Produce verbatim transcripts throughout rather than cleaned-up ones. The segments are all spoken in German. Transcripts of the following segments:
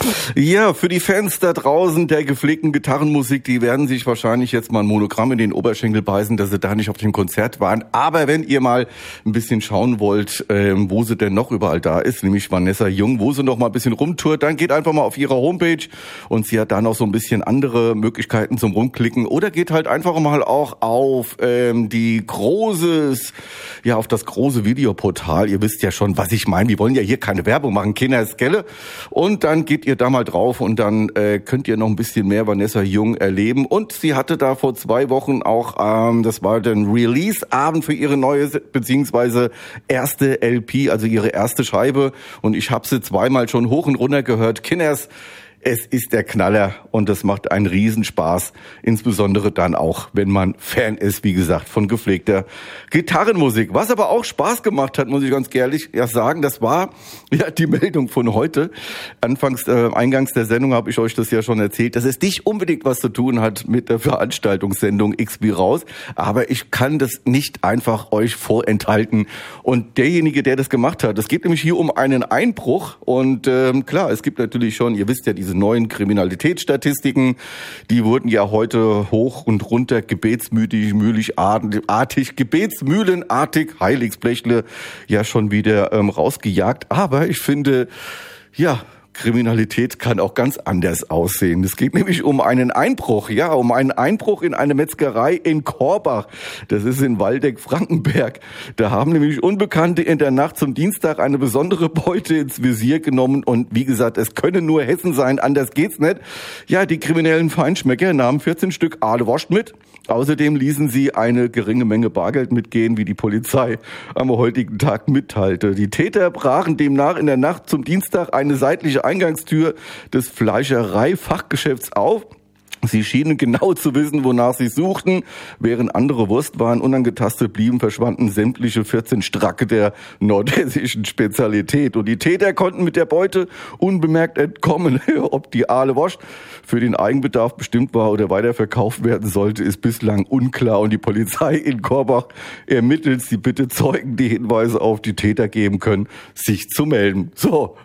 Ja, für die Fans da draußen der gepflegten Gitarrenmusik, die werden sich wahrscheinlich jetzt mal ein Monogramm in den Oberschenkel beißen, dass sie da nicht auf dem Konzert waren. Aber wenn ihr mal ein bisschen schauen wollt, ähm, wo sie denn noch überall da ist, nämlich Vanessa Jung, wo sie noch mal ein bisschen rumtourt, dann geht einfach mal auf ihre Homepage und sie hat da noch so ein bisschen andere Möglichkeiten zum Rumklicken. Oder geht halt einfach mal auch auf ähm, die großes, ja, auf das große Videoportal. Ihr wisst ja schon, was ich meine. Wir wollen ja hier keine Werbung machen, Kinder, Skelle. Und dann geht ihr da mal drauf und dann äh, könnt ihr noch ein bisschen mehr Vanessa Jung erleben. Und sie hatte da vor zwei Wochen auch, ähm, das war der Release-Abend für ihre neue, beziehungsweise erste L P, also ihre erste Scheibe. Und ich habe sie zweimal schon hoch und runter gehört. Kinders, es ist der Knaller und es macht einen Riesenspaß, insbesondere dann auch, wenn man Fan ist, wie gesagt, von gepflegter Gitarrenmusik. Was aber auch Spaß gemacht hat, muss ich ganz ehrlich ja sagen, das war ja die Meldung von heute. Anfangs, äh, eingangs der Sendung habe ich euch das ja schon erzählt, dass es nicht unbedingt was zu tun hat mit der Veranstaltungssendung X B raus, aber ich kann das nicht einfach euch vorenthalten. Und derjenige, der das gemacht hat, es geht nämlich hier um einen Einbruch und ähm, klar, es gibt natürlich schon, ihr wisst ja, diese neuen Kriminalitätsstatistiken, die wurden ja heute hoch und runter gebetsmütig, mühlichartig, gebetsmühlenartig, Heiligsblechle, ja schon wieder ähm, rausgejagt. Aber ich finde, ja, Kriminalität kann auch ganz anders aussehen. Es geht nämlich um einen Einbruch, ja, um einen Einbruch in eine Metzgerei in Korbach. Das ist in Waldeck-Frankenberg. Da haben nämlich Unbekannte in der Nacht zum Dienstag eine besondere Beute ins Visier genommen. Und wie gesagt, es können nur Hessen sein, anders geht's nicht. Ja, die kriminellen Feinschmecker nahmen vierzehn Stück Ahlewurst mit. Außerdem ließen sie eine geringe Menge Bargeld mitgehen, wie die Polizei am heutigen Tag mitteilte. Die Täter brachen demnach in der Nacht zum Dienstag eine seitliche Eingangstür des Fleischereifachgeschäfts auf. Sie schienen genau zu wissen, wonach sie suchten. Während andere Wurstwaren unangetastet blieben, verschwanden sämtliche vierzehn Stracke der nordhessischen Spezialität. Und die Täter konnten mit der Beute unbemerkt entkommen. Ob die Ahlewurst für den Eigenbedarf bestimmt war oder weiterverkauft werden sollte, ist bislang unklar. Und die Polizei in Korbach ermittelt. Sie bitte Zeugen, die Hinweise auf die Täter geben können, sich zu melden. So,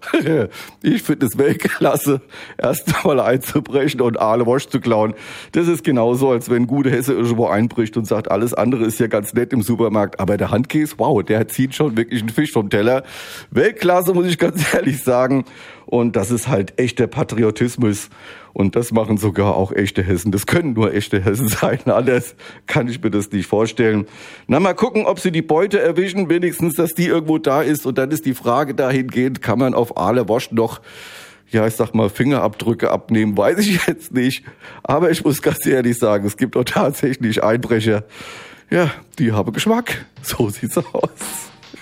ich finde es Weltklasse, erst einmal einzubrechen und Ahlewurst zu klauen. Das ist genauso, als wenn ein guter Hesse irgendwo einbricht und sagt, alles andere ist ja ganz nett im Supermarkt, aber der Handkäse, wow, der zieht schon wirklich einen Fisch vom Teller. Weltklasse, muss ich ganz ehrlich sagen. Und das ist halt echter Patriotismus. Und das machen sogar auch echte Hessen. Das können nur echte Hessen sein. Anders kann ich mir das nicht vorstellen. Na, mal gucken, ob sie die Beute erwischen, wenigstens, dass die irgendwo da ist. Und dann ist die Frage dahingehend, kann man auf Ahlewurst noch, ja, ich sag mal, Fingerabdrücke abnehmen, weiß ich jetzt nicht. Aber ich muss ganz ehrlich sagen, es gibt auch tatsächlich Einbrecher. Ja, die haben Geschmack. So sieht's aus.